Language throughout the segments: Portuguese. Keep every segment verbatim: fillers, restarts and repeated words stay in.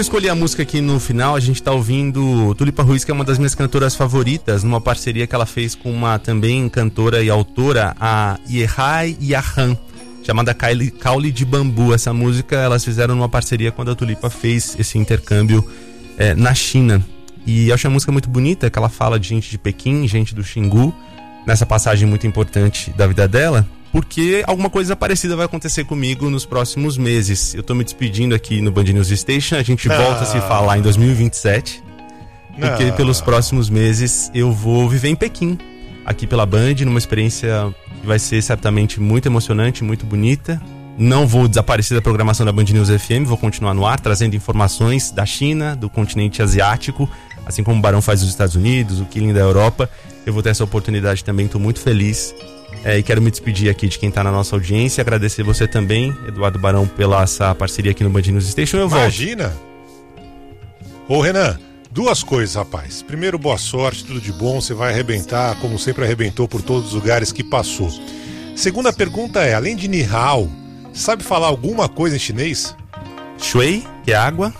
eu escolhi a música aqui no final, a gente tá ouvindo Tulipa Ruiz, que é uma das minhas cantoras favoritas, numa parceria que ela fez com uma também cantora e autora, a Yehai Yahan, chamada Caule de Bambu. Essa música elas fizeram numa parceria quando a Tulipa fez esse intercâmbio é, na China. E eu achei a música muito bonita, que ela fala de gente de Pequim, gente do Xingu, nessa passagem muito importante da vida dela, porque alguma coisa parecida vai acontecer comigo nos próximos meses. Eu tô me despedindo aqui no Band News Station, a gente Não. volta a se falar em dois mil e vinte e sete, porque Não. pelos próximos meses eu vou viver em Pequim, aqui pela Band, numa experiência que vai ser certamente muito emocionante, muito bonita. Não vou desaparecer da programação da Band News F M, vou continuar no ar, trazendo informações da China, do continente asiático, assim como o Barão faz nos Estados Unidos, o Killing da Europa. Eu vou ter essa oportunidade também, estou muito feliz. É, e quero me despedir aqui de quem está na nossa audiência, agradecer você também, Eduardo Barão, pela essa parceria aqui no Band News Station. Eu volto. Imagina! Ô Renan, duas coisas, rapaz. Primeiro, boa sorte, tudo de bom, você vai arrebentar, como sempre arrebentou por todos os lugares que passou. Segunda pergunta é, além de Ni Hao, sabe falar alguma coisa em chinês? Shui, que é água,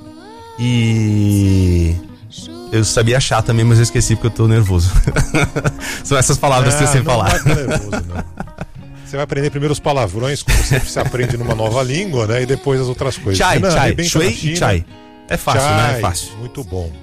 e... eu sabia achar também, mas eu esqueci porque eu tô nervoso. São essas palavras ah, que eu sei não falar. Vai ficar nervoso, não. Você vai aprender primeiro os palavrões, como sempre se aprende numa nova língua, né? E depois as outras coisas. Chai, Renan, chai, arrebenta shui na e China. chai. É fácil, Chai, né? É fácil. Muito bom.